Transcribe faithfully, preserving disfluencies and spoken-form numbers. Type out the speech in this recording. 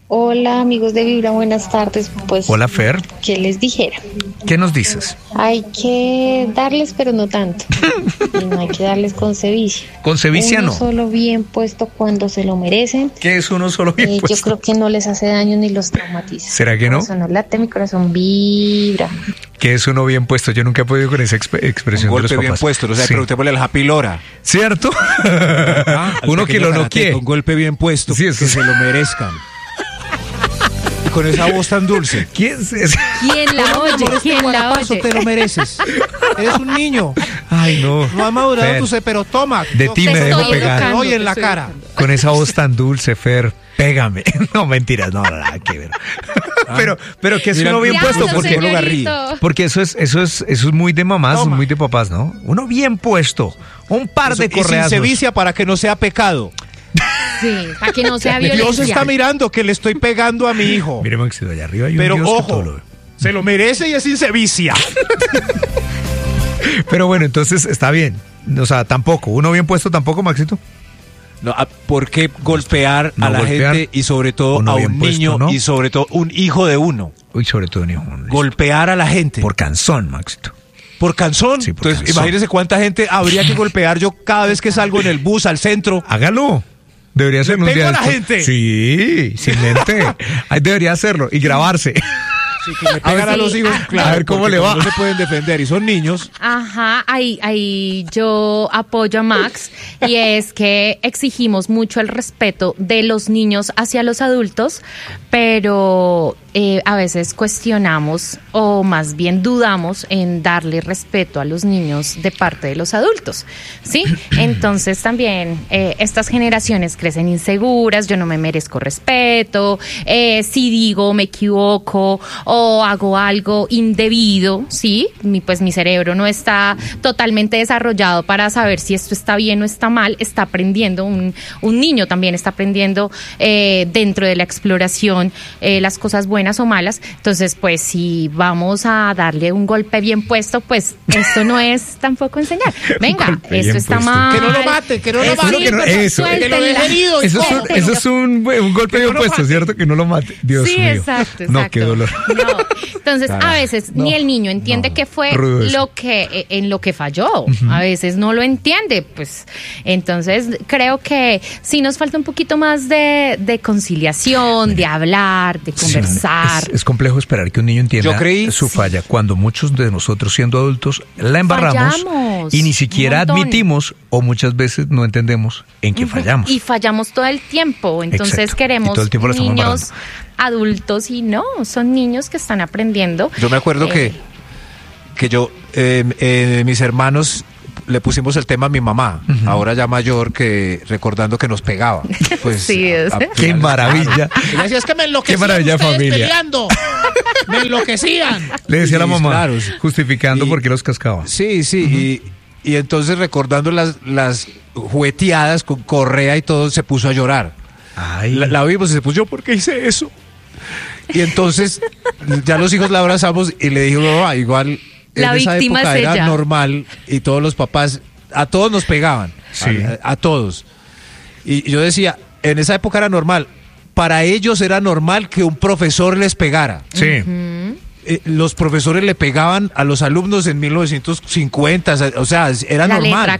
Hola amigos de Vibra, buenas tardes. Pues, hola Fer. ¿Qué les dijera? ¿Qué nos dices? Hay que darles, pero no tanto. Y no hay que darles con sevicia. Con sevicia uno no. Solo bien puesto cuando se lo merecen. ¿Qué es uno solo bien eh, puesto? Yo creo que no les hace daño ni los traumatiza. ¿Será que no? Mi corazón no late, mi corazón vibra. ¿Qué es uno bien puesto? Yo nunca he podido con esa exp- expresión Un golpe de los bien papás. puesto, o sea, Sí. preguntémosle al Happy Lora. ¿Cierto? Ah, al Uno que pequeño lo karateca, noquee. Un golpe bien puesto, Sí, que eso sí. se lo merezcan. Y con esa voz tan dulce. ¿Quién es ese? ¿Quién la oye? ¿Quién la Guarapazo, oye? te lo mereces. Eres un niño. Ay, no. No ha madurado Fer, tu sé, pero toma. de yo ti te me dejo estoy pegar. educando, Hoy en la Te estoy cara. educando. Con esa voz tan dulce, Fer, pégame. No, mentiras, no, nada que ver. Pero, pero que es Mira, uno bien ya, puesto, no, porque, señorito. ríe. porque eso es, eso es, eso es muy de mamás, Toma. muy de papás, ¿no? Uno bien puesto, un par Eso, de y sin correazos. sevicia para que no sea pecado. Sí, para que no sea Dios violencia. está mirando que le estoy pegando a mi hijo. Mire, Maxito, allá arriba hay un Pero Dios que todo ojo, lo ve. se lo merece y es sin sevicia. Pero bueno, entonces está bien. O sea, tampoco. Uno bien puesto tampoco, Maxito. No, ah, ¿por qué golpear No a la golpear, gente y sobre todo uno a bien un puesto, niño ¿no? y sobre todo un hijo de uno? Uy, sobre todo un hijo. Golpear a la gente. Por canzón, Maxito. ¿Por canzón? Sí, por Entonces, canzón. imagínese cuánta gente habría que golpear yo cada vez que salgo en el bus al centro. Hágalo. Debería ser ¿Le un pego día a la después. gente? Sí, sin mente. Ahí debería hacerlo y grabarse. Sí, que le pegan a, ver, los sí, hijos, ah, claro, a ver cómo porque le va. No se pueden defender y son niños. Ajá, ahí, ahí yo apoyo a Max y es que exigimos mucho el respeto de los niños hacia los adultos, pero eh, a veces cuestionamos o más bien dudamos en darle respeto a los niños de parte de los adultos, ¿sí? Entonces también eh, estas generaciones crecen inseguras, yo no me merezco respeto, eh, si digo me equivoco o hago algo indebido, ¿sí? Mi, pues mi cerebro no está totalmente desarrollado para saber si esto está bien o está mal, está aprendiendo, un, un niño también está aprendiendo eh, dentro de la exploración eh, las cosas buenas o malas, entonces pues si vamos a darle un golpe bien puesto, pues esto no es tampoco enseñar, venga, golpe esto bien está puesto. mal. Que no lo mate, que no lo Eh, mate. sí, Que no- pero eso, que lo deje suéltenla. herido y Eso es, un, cojo. eso es un, un golpe Que bien no lo puesto, mate. ¿cierto? Que no lo mate. Dios Sí, mío. exacto, exacto. No, qué dolor. No. Entonces, Carajo. a veces No, ni el niño entiende no, que fue rudo eso. lo que eh, en lo que falló. A veces no lo entiende, pues. Entonces, creo que sí nos falta un poquito más de, de conciliación, de hablar, de Sí, conversar. es, es complejo esperar que un niño entienda Yo creí- su falla cuando muchos de nosotros siendo adultos la embarramos Fallamos, y ni siquiera un montón. admitimos o muchas veces no entendemos en qué fallamos. Y fallamos todo el tiempo. Entonces Exacto. Y queremos todo el tiempo la estamos niños adultos y no, son niños que están aprendiendo. Yo me acuerdo Eh, que, que yo, eh, eh, mis hermanos le pusimos el tema a mi mamá, ahora ya mayor, que recordando que nos pegaba. Pues, Sí, es. ¡Qué maravilla! Y le decía, es que me enloquecían Qué maravilla, ustedes familia. peleando. Me enloquecían. Le decía a la Sí, mamá, claro, sí. justificando Y- por qué los cascaba. Sí, sí, y, y entonces recordando las, las jugueteadas con correa y todo, se puso a llorar. Ay, La, la vimos y se puso, ¿yo por qué hice eso? Y entonces ya los hijos la abrazamos y le dijo, mamá, igual La en esa víctima época es era ella. normal y todos los papás, a todos nos pegaban, Sí. a, a todos. Y yo decía, en esa época era normal, para ellos era normal que un profesor les pegara. sí. Eh, los profesores le pegaban a los alumnos en mil novecientos cincuenta, o sea, era La normal. letra